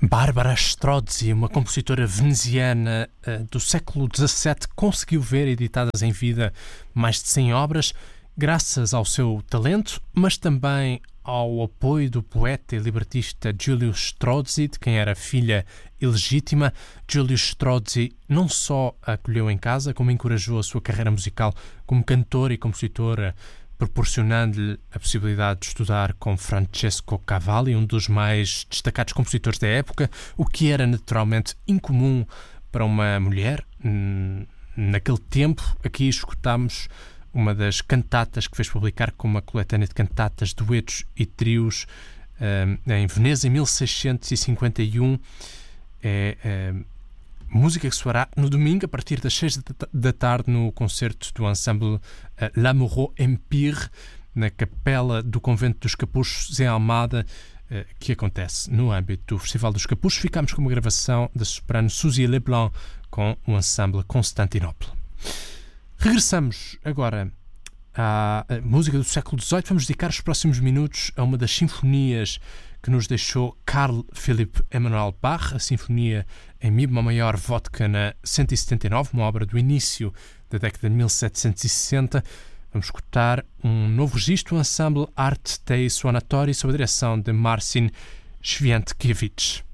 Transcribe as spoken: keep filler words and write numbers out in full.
Barbara Strozzi, uma compositora veneziana uh, do século dezassete, conseguiu ver editadas em vida mais de cem obras, graças ao seu talento, mas também ao apoio do poeta e libretista Giulio Strozzi, de quem era filha ilegítima. Giulio Strozzi não só a acolheu em casa, como encorajou a sua carreira musical como cantora e compositora, proporcionando-lhe a possibilidade de estudar com Francesco Cavalli, um dos mais destacados compositores da época, o que era naturalmente incomum para uma mulher. Naquele tempo, aqui escutámos uma das cantatas que fez publicar com uma coletânea de cantatas, duetos e trios em Veneza, em mil seiscentos e cinquenta e um. É, é música que soará no domingo, a partir das seis da tarde, no concerto do ensemble Lamoureux Empire, na capela do Convento dos Capuchos, em Almada, que acontece no âmbito do Festival dos Capuchos. Ficamos com uma gravação da soprano Suzy Leblanc com o ensemble Constantinopla. Regressamos agora à música do século dezoito. Vamos dedicar os próximos minutos a uma das sinfonias que nos deixou Carl Philipp Emanuel Bach, a Sinfonia em Mi Bemol Maior Vodka na cento e setenta e nove, uma obra do início da década de mil setecentos e sessenta. Vamos escutar um novo registro, o ensemble Art Dei Suonatori, sob a direção de Marcin Swiatkiewicz.